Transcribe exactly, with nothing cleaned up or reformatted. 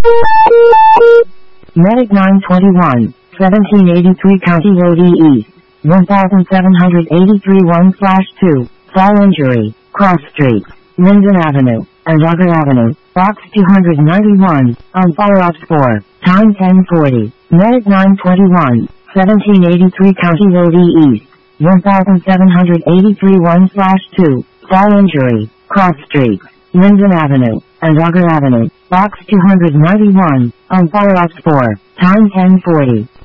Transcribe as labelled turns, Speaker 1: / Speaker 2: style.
Speaker 1: Medic nine twenty-one, seventeen eighty-three County Road E East, seventeen eighty-three one slash two, fall injury, cross street, Linden Avenue, and Rucker Avenue, box two ninety-one, on follow-ups for, time ten forty, Medic nine twenty-one, seventeen eighty-three County Road E East, seventeen eighty-three one slash two, fall injury, cross street, Linden Avenue, and Rucker Avenue, box two ninety-one, on follow-ups for, time ten forty.